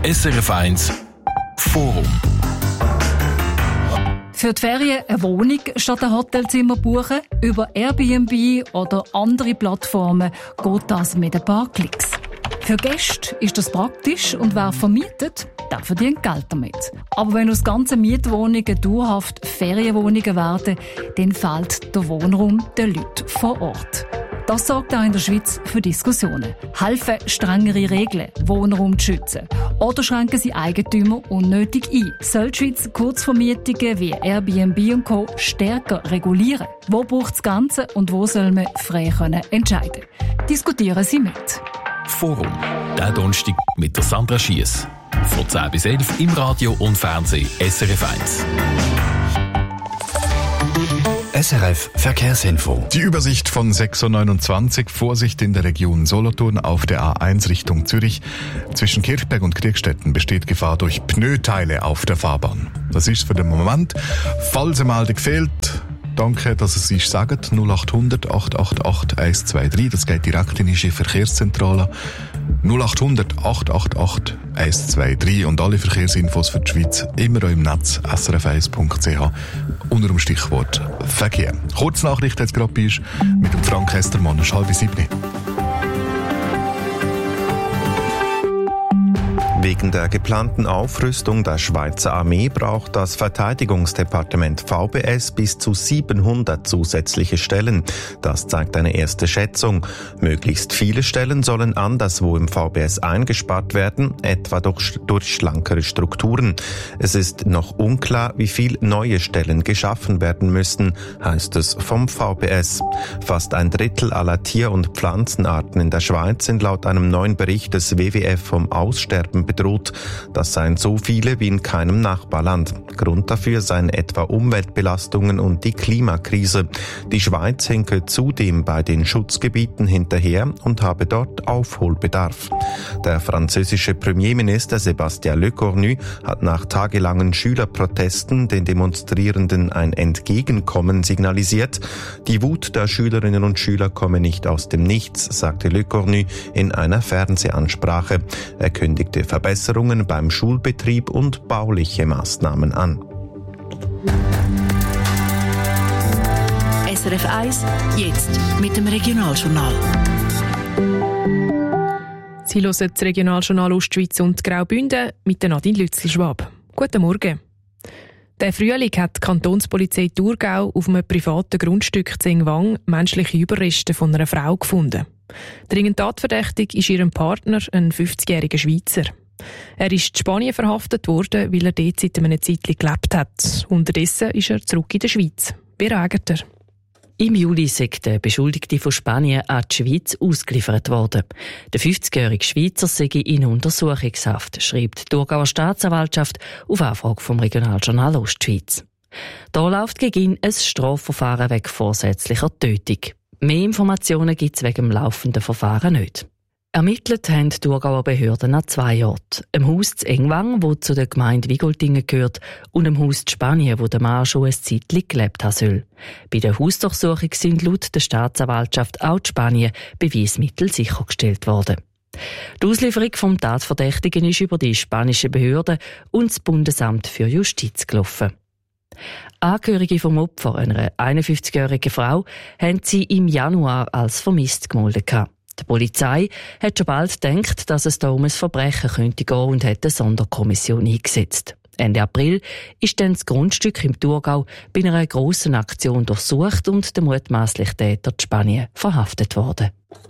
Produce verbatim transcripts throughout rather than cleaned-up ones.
S R F eins Forum. Für die Ferien eine Wohnung statt ein Hotelzimmer buchen? Über Airbnb oder andere Plattformen geht das mit ein paar Klicks. Für Gäste ist das praktisch und wer vermietet, der verdient Geld damit. Aber wenn aus ganzen Mietwohnungen dauerhaft Ferienwohnungen werden, dann fehlt der Wohnraum den Leuten vor Ort. Das sorgt auch in der Schweiz für Diskussionen. Helfen strengere Regeln, Wohnraum zu schützen? Oder schränken sie Eigentümer unnötig ein? Soll die Schweiz Kurzvermietungen wie Airbnb und Co. stärker regulieren? Wo braucht es Grenzen und wo soll man frei können entscheiden? Diskutieren Sie mit. Forum, der Donnerstag mit der Sandra Schiess. Von zehn bis elf im Radio und Fernsehen S R F eins. S R F Verkehrsinfo. Die Übersicht von sechs Uhr neunundzwanzig. Vorsicht in der Region Solothurn auf der A eins Richtung Zürich. Zwischen Kirchberg und Kriegstetten besteht Gefahr durch Pneuteile auf der Fahrbahn. Das ist für den Moment. Falls eine Meldung fehlt, danke, dass es sich sagt. null acht hundert acht acht acht eins zwei drei. Das geht direkt in die Verkehrszentrale. null acht hundert acht acht acht eins zwei drei. Und alle Verkehrsinfos für die Schweiz immer auch im Netz s r f eins punkt c h unter dem Stichwort Verkehr. Kurznachricht jetzt gerade bist mit dem Frank Hestermann. Es ist halb sieben. Wegen der geplanten Aufrüstung der Schweizer Armee braucht das Verteidigungsdepartement V B S bis zu siebenhundert zusätzliche Stellen. Das zeigt eine erste Schätzung. Möglichst viele Stellen sollen anderswo im V B S eingespart werden, etwa durch, durch schlankere Strukturen. Es ist noch unklar, wie viele neue Stellen geschaffen werden müssen, heißt es vom V B S. Fast ein Drittel aller Tier- und Pflanzenarten in der Schweiz sind laut einem neuen Bericht des W W F vom Aussterben bedroht. Das seien so viele wie in keinem Nachbarland. Grund dafür seien etwa Umweltbelastungen und die Klimakrise. Die Schweiz hinke zudem bei den Schutzgebieten hinterher und habe dort Aufholbedarf. Der französische Premierminister Sébastien Lecornu hat nach tagelangen Schülerprotesten den Demonstrierenden ein Entgegenkommen signalisiert. Die Wut der Schülerinnen und Schüler komme nicht aus dem Nichts, sagte Lecornu in einer Fernsehansprache. Er kündigte Verbesserungen beim Schulbetrieb und bauliche Maßnahmen an. S R F eins, jetzt mit dem Regionaljournal. Sie hören das Regionaljournal Ostschweiz und Graubünden mit Nadine Lützel-Schwab. Guten Morgen. Der Frühling hat die Kantonspolizei Thurgau auf einem privaten Grundstück in Engwang menschliche Überreste von einer Frau gefunden. Dringend tatverdächtig ist ihrem Partner, ein fünfzigjähriger Schweizer. Er ist in Spanien verhaftet worden, weil er dort seit einer Zeit gelebt hat. Unterdessen ist er zurück in der Schweiz. Wie reagiert er? Im Juli sei der Beschuldigte von Spanien an die Schweiz ausgeliefert worden. Der fünfzigjährige Schweizer sei in Untersuchungshaft, schreibt die Thurgauer Staatsanwaltschaft auf Anfrage vom Regionaljournal Ostschweiz. Da läuft gegen ihn ein Strafverfahren wegen vorsätzlicher Tötung. Mehr Informationen gibt es wegen dem laufenden Verfahren nicht. Ermittelt haben die Thurgauer Behörden an zwei Orten. Im Haus zu Engwang, wo zu der Gemeinde Wigoltingen gehört, und im Haus zu Spanien, wo der Mann schon ein Zeitchen gelebt haben soll. Bei der Hausdurchsuchung sind laut der Staatsanwaltschaft auch in Spanien Beweismittel sichergestellt worden. Die Auslieferung vom Tatverdächtigen ist über die spanischen Behörden und das Bundesamt für Justiz gelaufen. Angehörige vom Opfer, einer einundfünfzigjährigen Frau, haben sie im Januar als vermisst gemeldet. Die Polizei hat schon bald gedacht, dass es da um ein Verbrechen könnte gehen und hat eine Sonderkommission eingesetzt. Ende April ist dann das Grundstück im Thurgau bei einer grossen Aktion durchsucht und der mutmaßliche Täter in Spanien verhaftet worden.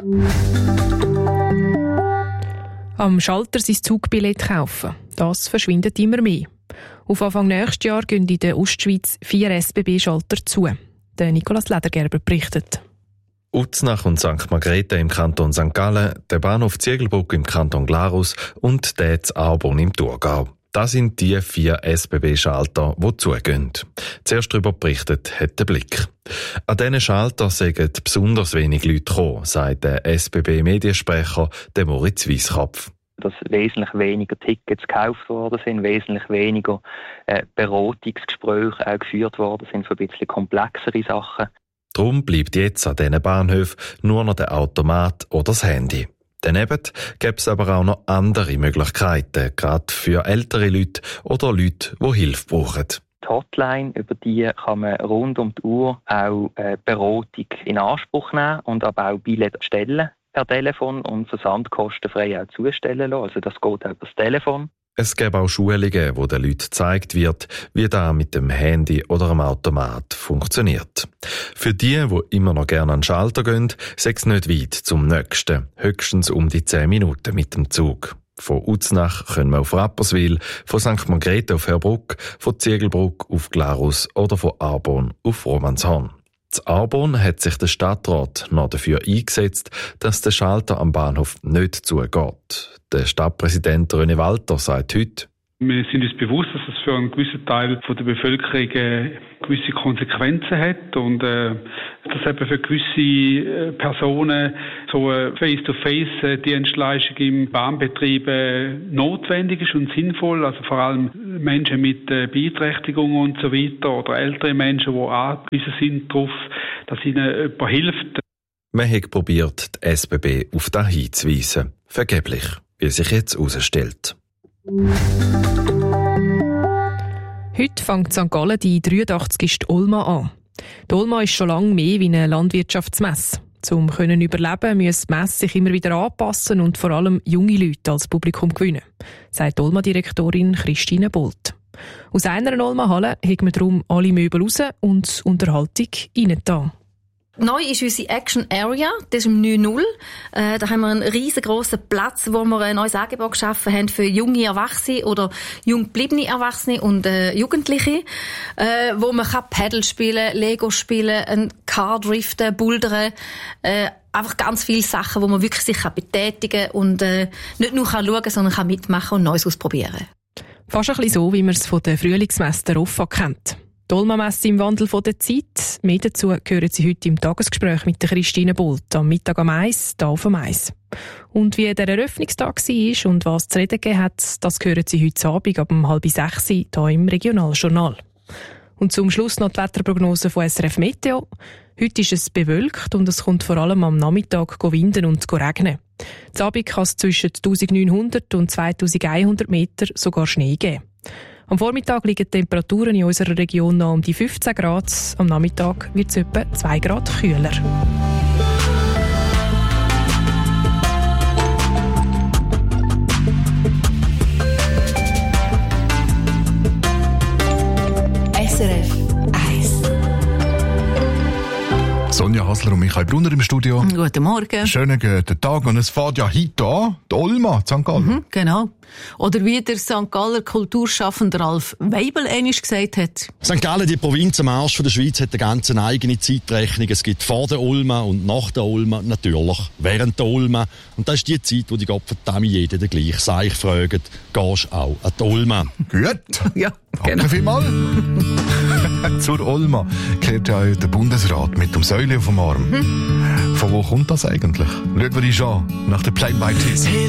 Am Schalter sein Zugbillett kaufen. Das verschwindet immer mehr. Auf Anfang nächstes Jahr gehen in der Ostschweiz vier S B B-Schalter zu. Der Nicolas Ledergerber berichtet. Uznach und Sankt Margrethe im Kanton Sankt Gallen, der Bahnhof Ziegelbrück im Kanton Glarus und der zu Arbon im Thurgau. Das sind die vier S B B-Schalter, die zugehen. Zuerst darüber berichtet hat der Blick. An diesen Schalter sagen besonders wenig Leute gekommen, sagt der S B B-Mediensprecher Moritz Weisskopf. Dass wesentlich weniger Tickets gekauft worden sind, wesentlich weniger äh, Beratungsgespräche auch geführt worden sind für ein bisschen komplexere Sachen. Darum bleibt jetzt an diesen Bahnhöfen nur noch der Automat oder das Handy. Daneben gäbe es aber auch noch andere Möglichkeiten, gerade für ältere Leute oder Leute, die Hilfe brauchen. Die Hotline, über die kann man rund um die Uhr auch äh, Beratung in Anspruch nehmen und aber auch Billette stellen per Telefon und versandkostenfrei auch zustellen lassen. Also das geht auch über das Telefon. Es gibt auch Schulungen, wo den Leuten gezeigt wird, wie das mit dem Handy oder dem Automat funktioniert. Für die, die immer noch gerne an den Schalter gehen, sei es nicht weit zum nächsten, höchstens um die zehn Minuten mit dem Zug. Von Uznach können wir auf Rapperswil, von Sankt Margrethe auf Heerbrugg, von Ziegelbrugg auf Glarus oder von Arbon auf Romanshorn. In Arbon hat sich der Stadtrat noch dafür eingesetzt, dass der Schalter am Bahnhof nicht zugeht. Der Stadtpräsident René Walter sagt heute: Wir sind uns bewusst, dass es für einen gewissen Teil der Bevölkerung äh, gewisse Konsequenzen hat und äh, dass eben für gewisse äh, Personen so eine Face-to-Face-Dienstleistung im Bahnbetrieb äh, notwendig ist und sinnvoll. Also vor allem Menschen mit äh, Beeinträchtigungen und so weiter oder ältere Menschen, die angewiesen sind darauf, dass ihnen jemand hilft. Man hat probiert, die S B B auf das hinzuweisen. Vergeblich, wie sich jetzt herausstellt. Heute fängt Sankt Gallen die dreiundachtzigste Olma an. Die Olma ist schon lange mehr wie eine Landwirtschaftsmesse. Um zu überleben, müssen die Messe sich immer wieder anpassen und vor allem junge Leute als Publikum gewinnen, sagt die Olma-Direktorin Christine Bolt. Aus einer Olma-Halle haben wir darum alle Möbel raus und Unterhaltung reingetan. Neu ist unsere Action Area, das ist im neun null. Äh, da haben wir einen riesengroßen Platz, wo wir ein neues Angebot geschaffen haben für junge Erwachsene oder jung gebliebene Erwachsene und äh, Jugendliche, äh, wo man kann Paddle spielen, Lego spielen, ein Car driften, bouldern, äh, einfach ganz viele Sachen, wo man wirklich sich kann betätigen und äh, nicht nur kann schauen, sondern kann mitmachen und Neues ausprobieren. Fast ein bisschen so, wie man es von der Frühlingsmesse der Roffa kennt. Die Olma-Messe im Wandel von der Zeit. Mehr dazu hören Sie heute im Tagesgespräch mit der Christine Bolt am Mittag am Eis, hier auf dem Eis. Und wie der Eröffnungstag war und was zu reden gegeben hat, das hören Sie heute Abend ab um halb sechs hier im Regionaljournal. Und zum Schluss noch die Wetterprognose von S R F Meteo. Heute ist es bewölkt und es kommt vor allem am Nachmittag winden und regnen. Zu Abend kann es zwischen neunzehnhundert und zweitausendeinhundert Meter sogar Schnee geben. Am Vormittag liegen die Temperaturen in unserer Region noch um die fünfzehn Grad. Am Nachmittag wird es etwa zwei Grad kühler. S R F eins. Sonja Hasler und Michael Brunner im Studio. Guten Morgen. Schönen guten Tag. Und es fährt ja heute an, die Olma, Sankt Gallen. Mhm, genau. Oder wie der Sankt Galler Kulturschaffende Ralf Weibel einmal gesagt hat. Sankt Gallen, die Provinz am Arsch der Schweiz, hat eine ganz eigene Zeitrechnung. Es gibt vor der Olma und nach der Olma, natürlich während der Olma. Und das ist die Zeit, wo die Gottverdammt jeder den gleichen Seich fragt, gehst du auch an die Olma? Gut. Ja, danke genau. vielmals. Zur Olma kehrt ja der Bundesrat mit dem Säule auf dem Arm. Hm. Von wo kommt das eigentlich? Schauen wir die schon nach der Play by T.